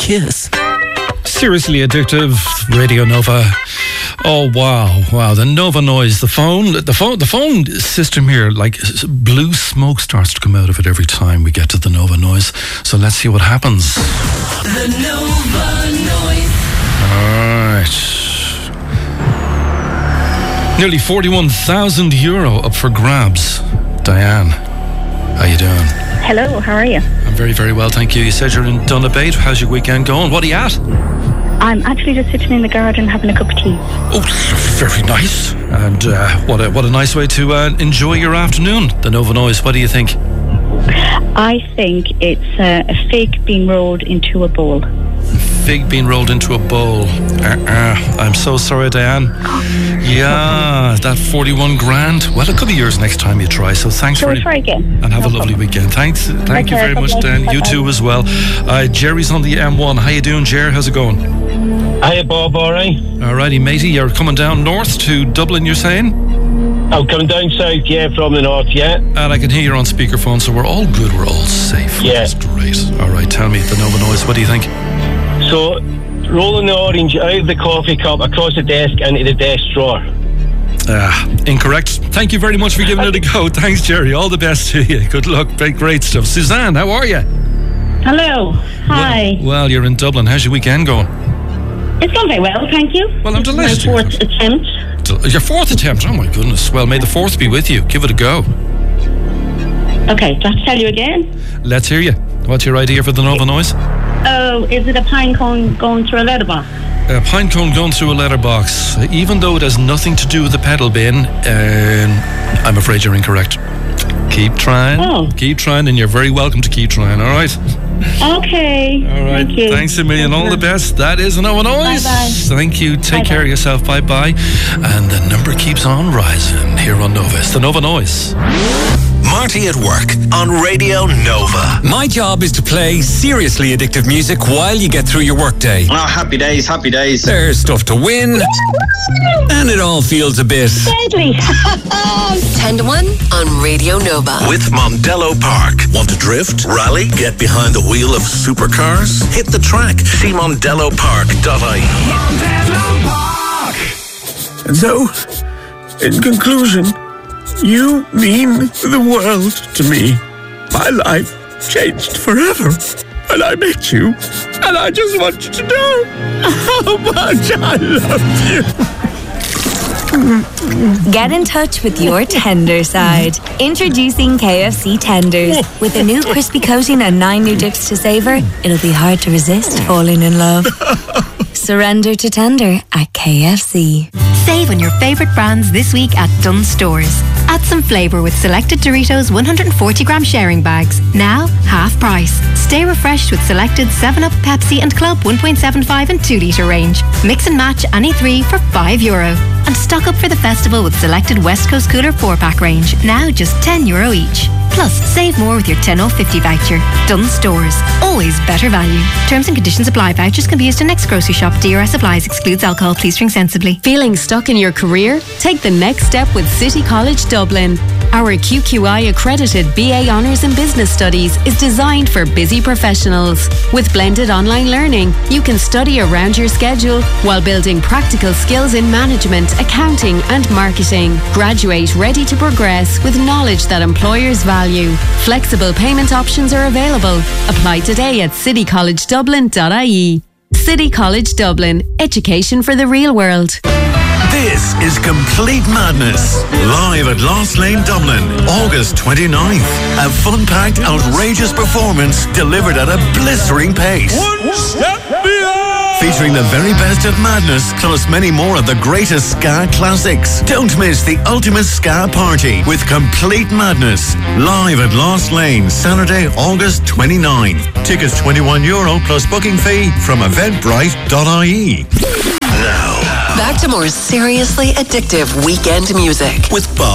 Kiss. Seriously addictive, Radio Nova. Oh wow! The Nova Noise, the phone system here, like blue smoke starts to come out of it every time we get to the Nova Noise. So let's see what happens. The Nova Noise. All right. Nearly €41,000 up for grabs. Diane, how you doing? Hello, how are you? I'm very, very well, thank you. You said you're in Donabate. How's your weekend going? What are you at? I'm actually just sitting in the garden having a cup of tea. Oh, very nice. And what a nice way to enjoy your afternoon. The Nova Noise, what do you think? I think it's a fig being rolled into a bowl. Fig being rolled into a bowl. I'm so sorry, Diane. Yeah, that 41 grand. Well, it could be yours next time you try. So thanks So we'll try again. And have a lovely weekend. Thank you very much, Dan. You too as well. Jerry's on the M1. How you doing, Jer? How's it going? Hiya, Bob. All right. Alrighty, matey. You're coming down north to Dublin, you're saying? I'm coming down south, yeah, from the north, yeah. And I can hear you're on speakerphone, so we're all good. We're all safe. Yeah. That's great. All right, tell me, the Nova Noise, what do you think? So, rolling the orange out of the coffee cup, across the desk, into the desk drawer. Incorrect. Thank you very much for giving it a go. Thanks, Jerry. All the best to you. Good luck. Great stuff. Suzanne, how are you? Hello. Hi. Well, you're in Dublin. How's your weekend going? It's going very well, thank you. Well, I'm delighted. My fourth attempt. Your fourth attempt? Oh, my goodness. Well, may the fourth be with you. Give it a go. Okay, do I have to tell you again? Let's hear you. What's your idea for the Nova Noise? Oh, is it a pine cone going through a letterbox? A pine cone going through a letterbox. Even though it has nothing to do with the pedal bin, I'm afraid you're incorrect. Keep trying. Oh. Keep trying, and you're very welcome to keep trying, all right? Okay. All right. Thank you. Thanks a million. All the best. That is Nova Noise. Bye-bye. Thank you. Take care of yourself. Bye-bye. And the number keeps on rising here on Nova. It's the Nova Noise. Marty at Work on Radio Nova. My job is to play seriously addictive music while you get through your workday. Oh, happy days, happy days. There's stuff to win, and it all feels a bit Deadly. 10 to 1 on Radio Nova. With Mondello Park. Want to drift, rally, get behind the wheel of supercars? Hit the track. See mondellopark.ie. Mondello Park. And so, in conclusion, you mean the world to me. My life changed forever when I met you, and I just want you to know how much I love you. Get in touch with your tender side. Introducing KFC Tenders. With a new crispy coating and 9 new dips to savor, it'll be hard to resist falling in love. Surrender to tender at KFC. Save on your favourite brands this week at Dunnes Stores. Add some flavour with selected Doritos 140-gram sharing bags. Now, half price. Stay refreshed with selected 7-Up, Pepsi and Club 1.75 and 2 litre range. Mix and match any 3 for €5. And stock up for the festival with selected West Coast Cooler 4-pack range. Now just €10 each. Plus, save more with your 10 off 50 voucher. Dunnes Stores. Always better value. Terms and conditions apply. Vouchers can be used in next grocery shop. DRS applies. Excludes alcohol. Please drink sensibly. Feeling stuck in your career? Take the next step with City College Dublin. Our QQI accredited BA Honours in Business Studies is designed for busy professionals. With blended online learning, you can study around your schedule while building practical skills in management, accounting and marketing. Graduate ready to progress with knowledge that employers value. Flexible payment options are available. Apply today at citycollegedublin.ie. City College Dublin. Education for the real world. This is Complete Madness, live at Lost Lane, Dublin, August 29th. A fun-packed, outrageous performance delivered at a blistering pace. One step beyond. Featuring the very best of madness, plus many more of the greatest ska classics. Don't miss the ultimate ska party with Complete Madness, live at Lost Lane, Saturday, August 29th. Tickets €21 plus booking fee from eventbrite.ie. Back to more seriously addictive weekend music With Bob